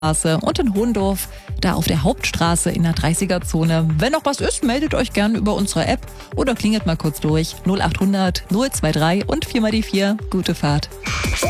Straße und in Hohendorf, da auf der Hauptstraße in der 30er-Zone. Wenn noch was ist, meldet euch gern über unsere App oder klingelt mal kurz durch. 0800 023 und 4x4. Gute Fahrt.